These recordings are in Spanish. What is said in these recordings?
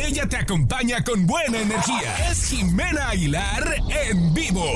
Ella te acompaña con buena energía. Es Jimena Aguilar en vivo.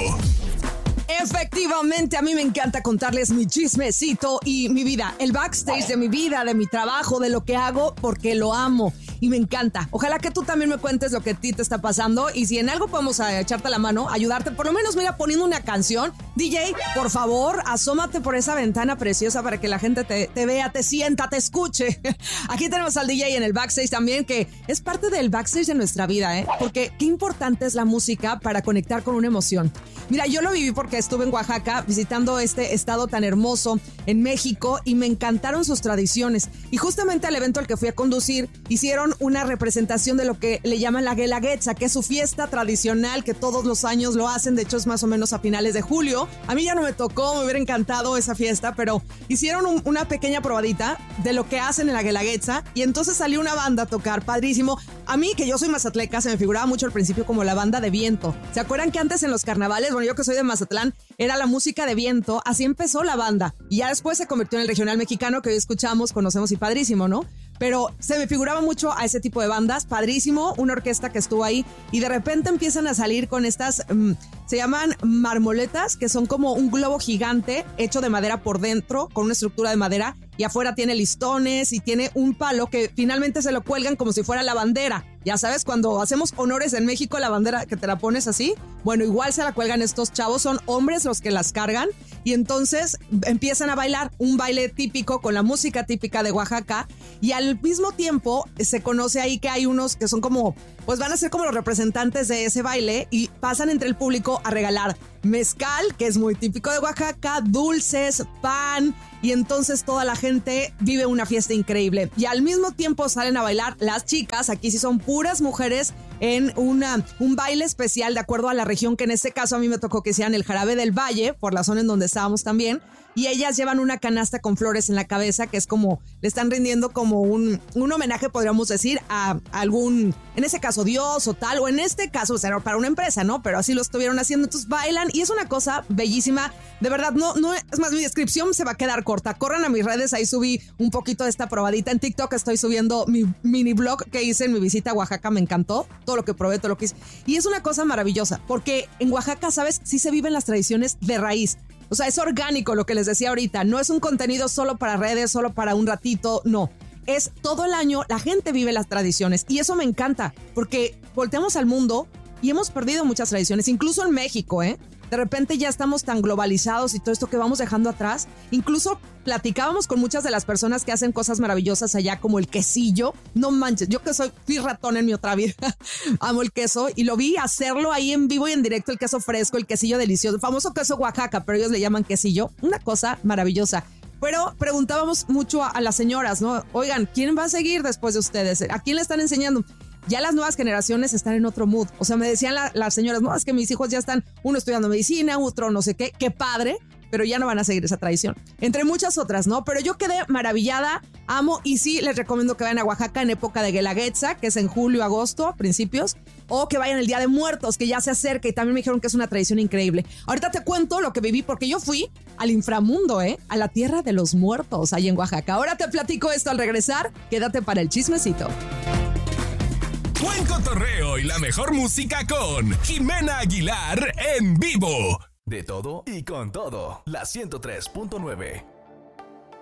Efectivamente, a mí me encanta contarles mi chismecito y mi vida, el backstage de mi vida, de mi trabajo, de lo que hago, porque lo amo y me encanta. Ojalá que tú también me cuentes lo que a ti te está pasando y si en algo podemos echarte la mano, ayudarte, por lo menos mira, poniendo una canción. DJ, por favor, asómate por esa ventana preciosa para que la gente te vea, te sienta, te escuche. Aquí tenemos al DJ en el backstage también, que es parte del backstage de nuestra vida, porque qué importante es la música para conectar con una emoción. Mira, yo lo viví porque estuve en Oaxaca visitando este estado tan hermoso en México y me encantaron sus tradiciones. Y justamente al evento al que fui a conducir hicieron una representación de lo que le llaman la Guelaguetza, que es su fiesta tradicional que todos los años lo hacen. De hecho es más o menos a finales de julio. A mí ya no me tocó, me hubiera encantado esa fiesta, pero hicieron una pequeña probadita de lo que hacen en la Guelaguetza y entonces salió una banda a tocar, padrísimo. A mí, que yo soy mazatleca, se me figuraba mucho al principio como la banda de viento. ¿Se acuerdan que antes en los carnavales, bueno, yo que soy de Mazatlán, era la música de viento? Así empezó la banda. Y ya después se convirtió en el regional mexicano que hoy escuchamos, conocemos y padrísimo, ¿no? Pero se me figuraba mucho a ese tipo de bandas, padrísimo, una orquesta que estuvo ahí y de repente empiezan a salir con estas, se llaman marmoletas, que son como un globo gigante hecho de madera por dentro, con una estructura de madera y afuera tiene listones y tiene un palo que finalmente se lo cuelgan como si fuera la bandera. Ya sabes, cuando hacemos honores en México, la bandera que te la pones así, bueno, igual se la cuelgan estos chavos, son hombres los que las cargan y entonces empiezan a bailar un baile típico con la música típica de Oaxaca y al mismo tiempo se conoce ahí que hay unos que son como, pues van a ser como los representantes de ese baile y pasan entre el público a regalar mezcal, que es muy típico de Oaxaca, dulces, pan, y entonces toda la gente vive una fiesta increíble. Y al mismo tiempo salen a bailar las chicas, aquí sí son puras mujeres, en un baile especial de acuerdo a la región, que en este caso a mí me tocó que sean el Jarabe del Valle, por la zona en donde estábamos también, y ellas llevan una canasta con flores en la cabeza, que es como, le están rindiendo como un homenaje, podríamos decir, a algún, en ese caso Dios o tal, o en este caso, o sea, para una empresa, ¿no? Pero así lo estuvieron haciendo, entonces bailan, y es una cosa bellísima, de verdad, no, es más, mi descripción se va a quedar corta, corran a mis redes, ahí subí un poquito de esta probadita, en TikTok estoy subiendo mi mini blog que hice en mi visita a Oaxaca, me encantó, todo lo que probé, todo lo que hice, y es una cosa maravillosa, porque en Oaxaca, ¿sabes? Sí se viven las tradiciones de raíz. O sea, es orgánico lo que les decía ahorita. No es un contenido solo para redes, solo para un ratito. No. Es todo el año, la gente vive las tradiciones. Y eso me encanta, porque volteamos al mundo y hemos perdido muchas tradiciones, incluso en México, ¿eh? De repente ya estamos tan globalizados y todo esto que vamos dejando atrás. Incluso platicábamos con muchas de las personas que hacen cosas maravillosas allá, como el quesillo. No manches, yo que fui ratón en mi otra vida, amo el queso y lo vi hacerlo ahí en vivo y en directo, el queso fresco, el quesillo delicioso, el famoso queso Oaxaca, pero ellos le llaman quesillo. Una cosa maravillosa. Pero preguntábamos mucho a las señoras, ¿no? Oigan, ¿quién va a seguir después de ustedes? ¿A quién le están enseñando? Ya las nuevas generaciones están en otro mood. O sea, me decían las señoras, no, es que mis hijos ya están, uno estudiando medicina, otro no sé qué padre, pero ya no van a seguir esa tradición. Entre muchas otras, ¿no? Pero yo quedé maravillada, amo, y sí les recomiendo que vayan a Oaxaca en época de Guelaguetza, que es en julio, agosto, principios, o que vayan el Día de Muertos, que ya se acerca, y también me dijeron que es una tradición increíble. Ahorita te cuento lo que viví, porque yo fui al inframundo, a la tierra de los muertos, ahí en Oaxaca. Ahora te platico esto al regresar, quédate para el chismecito. Buen cotorreo y la mejor música con Jimena Aguilar en vivo. De todo y con todo. La 103.9.